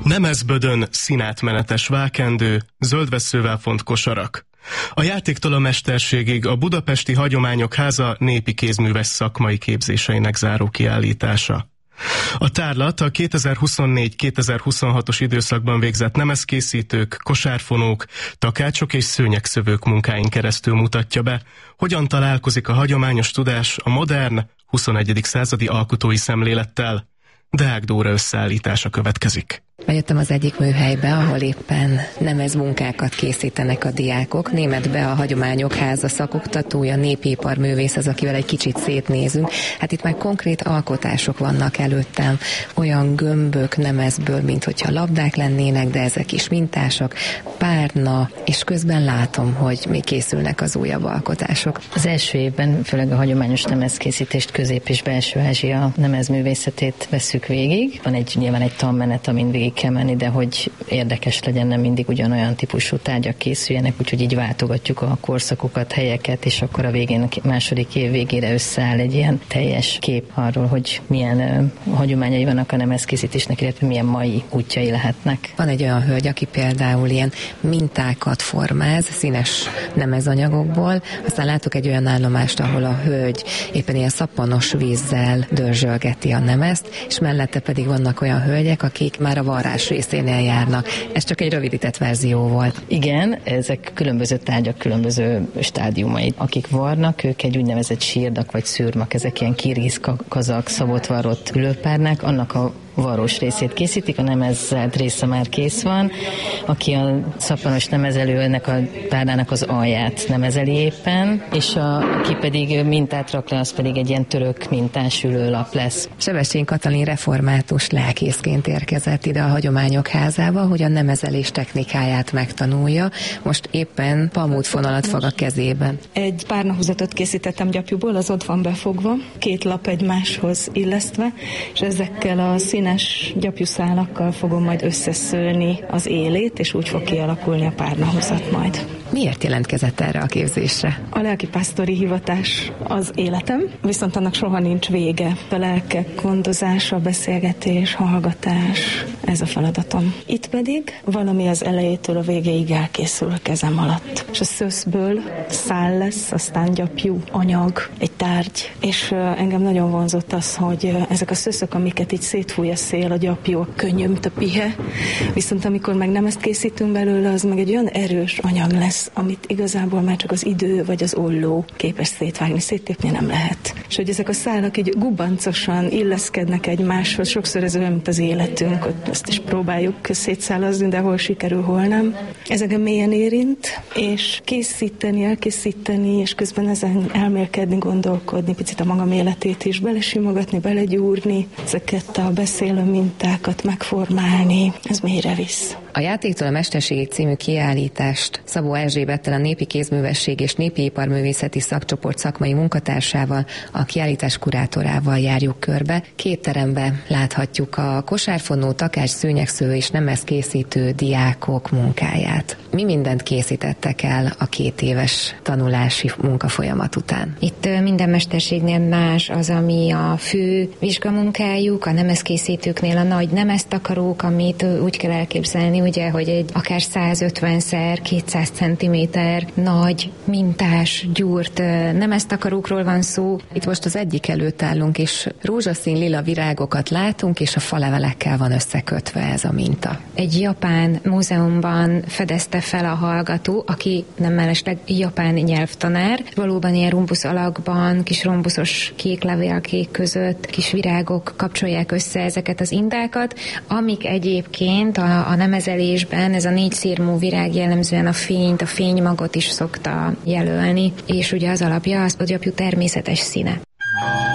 Nemezbödön színátmenetes vágkendő, zöldvesszővel font kosarak. A játéktól a mesterségig a Budapesti Hagyományok Háza népi kézműves szakmai képzéseinek záró kiállítása. A tárlat a 2024-2026-os időszakban végzett nemezkészítők, kosárfonók, takácsok és szőnyegszövők munkáin keresztül mutatja be, hogyan találkozik a hagyományos tudás a modern, 21. századi alkotói szemlélettel. Deák Dóra összeállítása következik. Bejöttem az egyik műhelybe, ahol éppen nemezmunkákat készítenek a diákok. Német Bea a Hagyományok Háza szakoktatója, népiparművész, az, akivel egy kicsit szétnézünk. Hát itt már konkrét alkotások vannak előttem, olyan gömbök nemezből, mint hogyha labdák lennének, de ezek is mintások, párna, és közben látom, hogy még készülnek az újabb alkotások. Az első évben főleg a hagyományos nemezkészítést, Közép- és Belső-Ázsia nemezművészetét vesszük végig. Van nyilván egy tanmenet, amin végig kell menni, de hogy érdekes legyen, nem mindig ugyanolyan típusú tárgyak készüljenek, úgyhogy így váltogatjuk a korszakokat, helyeket, és akkor a végén, a második év végére összeáll egy ilyen teljes kép arról, hogy milyen hagyományai vannak a nemezkészítésnek, illetve milyen mai útjai lehetnek. Van egy olyan hölgy, aki például ilyen mintákat formáz, színes nemezanyagokból, aztán látok egy olyan állomást, ahol a hölgy éppen ilyen szappanos vízzel dörzsölgeti a nemezt, és mellette pedig vannak olyan hölgyek, akik már a varrás részénél járnak. Ez csak egy rövidített verzió volt. Igen, ezek különböző tárgyak, különböző stádiumai. Akik varnak, ők egy úgynevezett sírdak vagy szürmak, ezek ilyen kirgiz, kazak, szabott varrott ülőpárnák, annak a varrós részét készítik, a nemezelt része már kész van. Aki a szappanos nemezelő, ennek a párnának az alját nemezeli éppen, és aki pedig mintát rak le, az pedig egy ilyen török mintás ülőlap lesz. Sebestyén Katalin református lelkészként érkezett ide a Hagyományok Házába, hogy a nemezelés technikáját megtanulja. Most éppen pamutfonalat fog a kezében. Egy párnahúzatot készítettem gyapjúból, az ott van befogva, 2 lap egymáshoz illesztve, és ezekkel a színes gyapjúszálakkal fogom majd összeszőni az élét, és úgy fog kialakulni a párnahúzat majd. Miért jelentkezett erre a képzésre? A lelkipásztori hivatás az életem, viszont annak soha nincs vége. A lelkek gondozása, beszélgetés, hallgatás, ez a feladatom. Itt pedig valami az elejétől a végéig elkészül a kezem alatt. És a szöszből szál lesz, aztán gyapjú, anyag, egy tárgy, és engem nagyon vonzott az, hogy ezek a szöszök, amiket így szétfúj a szél, a gyapjú, a könnyű, mint a pihe, viszont amikor meg nem ezt készítünk belőle, az meg egy olyan erős anyag lesz, amit igazából már csak az idő vagy az olló képes szétvágni, széttépni nem lehet. És hogy ezek a szálak így gubancosan illeszkednek egymáshoz, sokszor ez olyan, mint az életünk, ott ezt is próbáljuk szétszálazni, de hol sikerül, hol nem. Ez engem mélyen érint, és elkészíteni, és közben ezen elmélkedni, gondolkodni, picit a magam életét is belesimogatni, belegyúrni, ezeket a beszélő mintákat megformálni, ez mélyre visz. A Játéktól a Mesterségig című kiállítást Szabó Erzsébettel, a Népi Kézművesség és Népi Iparművészeti Szakcsoport szakmai munkatársával, a kiállítás kurátorával járjuk körbe. 2 teremben láthatjuk a kosárfonó, takács, szőnyegszövő és nemezkészítő diákok munkáját. Mi mindent készítettek el a 2 éves tanulási munkafolyamat után? Itt minden mesterségnél más az, ami a fő vizsgamunkájuk, a nemezkészítőknél a nagy nemeztakarók, amit úgy kell elképzelni, ugye, hogy egy akár 150x200 cm nagy, mintás, gyúrt nemeztakarókról van szó. Itt most az egyik előtt állunk, és rózsaszín lila virágokat látunk, és a falevelekkel van összekötve ez a minta. Egy japán múzeumban fedezte fel a hallgató, aki nem mellesleg japán nyelvtanár. Valóban ilyen rombusz alakban, kis rombuszos kék levélkék között kis virágok kapcsolják össze ezeket az indákat, amik egyébként a nemezelésben ez a 4 szirmú virág jellemzően a fényt, a fénymagot is szokta jelölni, és ugye az alapja az a gyapjú természetes színe.